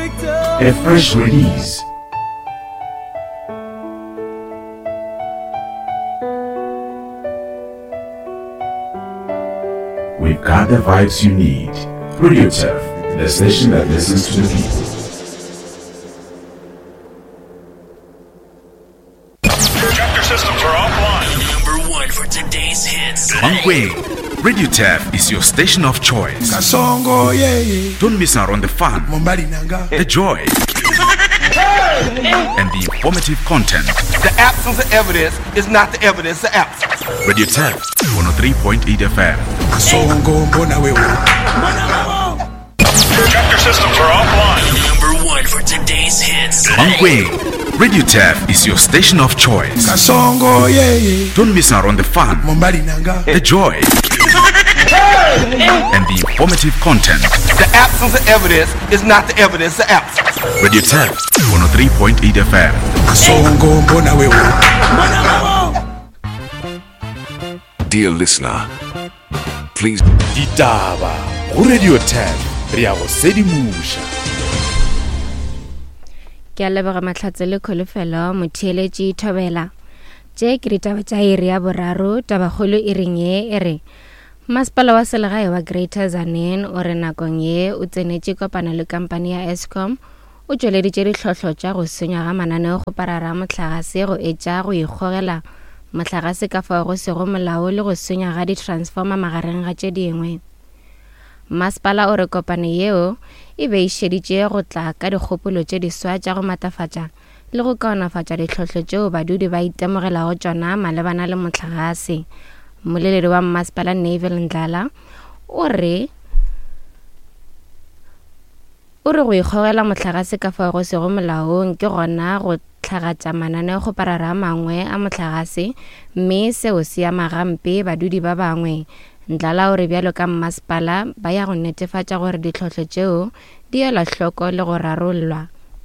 A fresh release. We've got the vibes you need. Radio Turf, the station that listens to the people. Projector systems are offline. Number one for today's hits. Mangweng, Radio Turf is your station of choice. Kasongo, yeah. Don't miss out on the fun, the joy, and the informative content. The absence of evidence is not the evidence of absence. Radio Turf, 103.8 FM. Kasongo, mbona wewe. Projector systems are offline. Number one for today's hits. Mangweng, Radio Turf is your station of choice. Kasongo, yeah. Don't miss out on the fun, the joy, and the informative content. The absence of evidence is not the evidence of absence. Radio Turf, 103.8 FM. Kasongo, mbona wewe. Dear listener, please. Ditaba go Radio Turf re ya go sedimusha. Ke a leboga matlhatse le kholofelo motheeletši Thobela. Tše ke ditaba tša iri ya boraro tabakgolo e reng ye e re Masepala wa selegae wa Greater Tzaneen o re nakong ye o tsenetše kopano le kampane ya Eskom o tšweleditše ditlhotlho tša go senya ga mananeo go parara mohlagase go etša go ikgogela mohlagase ka fao go sego molao le go senya ga di-transformer magareng ga tše dingwe. Masepala o re kopano yeo e beišeditše go tla ka dikgopolo tše diswa tša go matafatša le go kaonafatša ditlhotlho tšeo badudi ba itemogelago tšona malebana le mohlagase. Moleledi wa Masepala Neville Ndlala o re go ikgogela mohlagase ka fao go sego molaong ke gona go tlhagatša mananeo go parara mangwe a mohlagase mme seo se ama gampe badudi ba bangwe. Ndlala o re bjalo ka Masepala ba ya go netefatša gore ditlhotlho tšeo di elwa hloko le go rarollwa.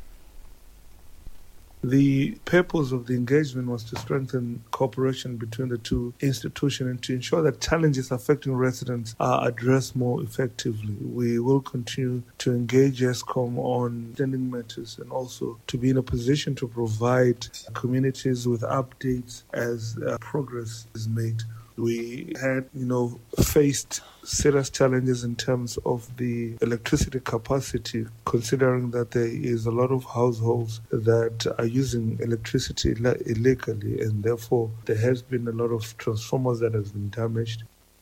The purpose of the engagement was to strengthen cooperation between the two institutions and to ensure that challenges affecting residents are addressed more effectively. We will continue to engage Eskom on standing matters and also to be in a position to provide communities with updates as progress is made. We had, faced serious challenges in terms of the electricity capacity, considering that there is a lot of households that are using electricity illegally, and therefore there has been a lot of transformers that has been damaged.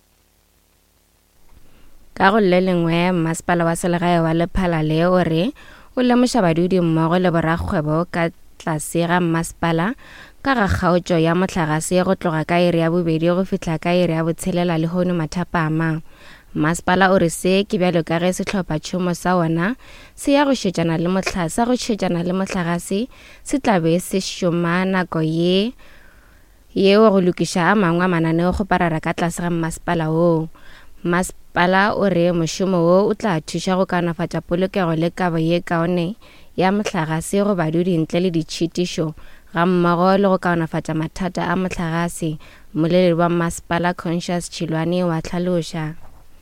Ka go le lengwe Masepala wa selegae wa Lephala le o re o lemoša badudi mmogo le borakgwebo ka tlase ga Masepala ka ga kgaotšo ya mohlagase go tloga ka iri ya bobedi go fihla ka iri ya botshelela le hono mathapama. Masepala o re se ke bjalo ka ge sehlopha tšhomo sa ona se ya go šetšana le mohlagase se tlabe se šoma nako yeo go lokiša a mangwe mananeo go parara ka tlase ga Masepala woo. Masepala o re mošomo wo o tla thuša go kaonafatša polokego le kabo ye kaone ya mohlagase go badudi ntle le ditšhitišo ga mmogo le go kaonafatša mathata a mohlagase. Moleledi wa Masepala Conscious Chilwane wa tlhaloša.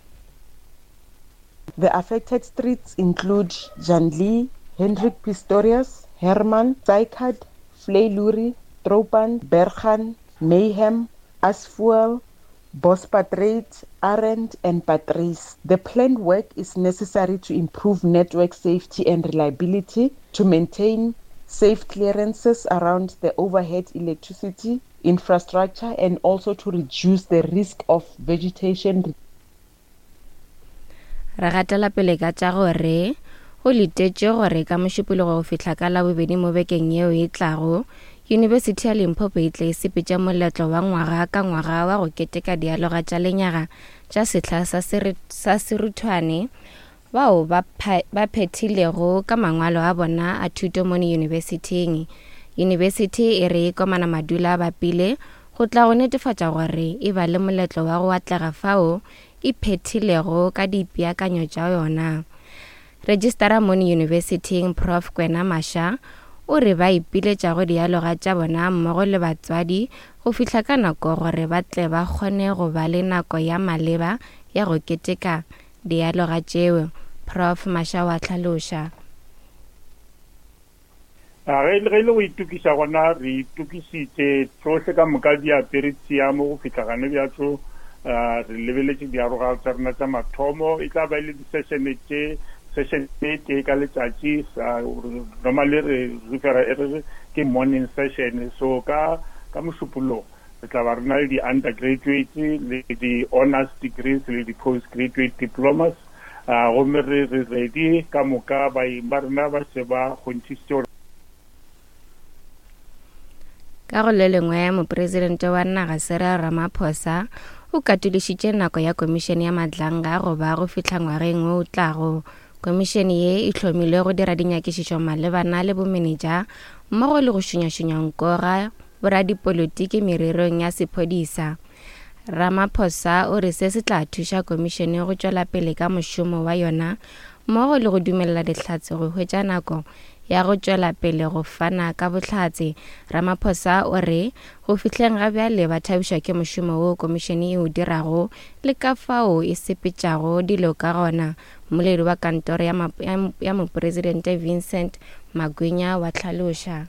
The affected streets include Janli, Hendrik Pistorius, Herman, Saikad, Vleiluri, Tropan, Bergan, Mayhem, Asfuel, Bospatrate, Arendt, and Patrice. The planned work is necessary to improve network safety and reliability, to maintain safe clearances around the overhead electricity infrastructure, and also to reduce the risk of vegetation. Re gatela pele ka tša gore go litetše gore ka mošupologo go fihla ka la bobedi mo bekeng yeo e tlago University ya Limpopo e tla isepetša moletlo wa ngwaga ka ngwaga wa go keteka dialoga tša lenyaga tša sehla sa seruthwane bao ba phethilego ka mangwalo a bona a thuto mo yunibesiting. University e re komana madula ba pile go tla go netefatša gore e ba le moletlo wa go atlega fao e phethilego ka dipeakanyo tša yona. Registrar mo yunibesiting Prof Kwena Masha o re ba ipiletša go dialoga tša bona mmogo le batswadi go fihla ka nako gore ba tle ba kgone go ba le nako ya maleba ya go keteka dialoga tšeo. Prof Masha wa tlhaloša. Ge le go itukisa gona re itukisitse tsohle ka moka di apere tsiamo go fitla gane bjatso re lebeletse diaroga tsa rena tsa mathomo e tla ba ile di-session e ka letsatsi normally re refera ke morning session so ka mošupologo re tla ba rena le di-undergraduates le di-honors degrees le di-postgraduate diplomas gomme re ready ka moka baeng ba rena ba se ba kgontšhisitse ka go le lengwe mopresidente wa naga Cyril Ramaphosa o katolišitše nako ya komišene ya matlanga go ba go fihla ngwageng o tlago. Komišene ye e hlomile go dira dinyakišišo malebana le bomenetša mmogo le go šunyašunya nkora boradipolotiki mererong ya sephodisa. Ramaphosa o re se se tla thuša komišene go tšwela pele ka mošomo wa yona mmogo le go dumelela dihlatse go hwetša nako ya go tšwela pele go fana ka bohlatse. Ramaphosa o re go fihleng ga bjale ba thabišwa ke mošomo wo komišene e o dirago le ka fao e sepetšago dilo ka gona. Moledi wa kantoro ya mopresidente Vincent Magwinya wa tlhaloša.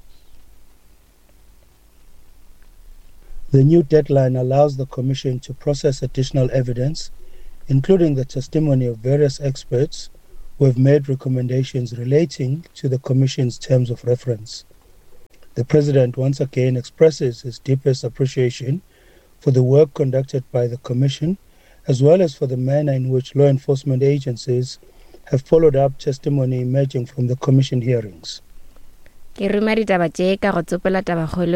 The new deadline allows the Commission to process additional evidence, including the testimony of various experts who have made recommendations relating to the Commission's terms of reference. The President once again expresses his deepest appreciation for the work conducted by the Commission, as well as for the manner in which law enforcement agencies have followed up testimony emerging from the Commission hearings. Ke ruma ditaba tše ka go tsopela tabakgolo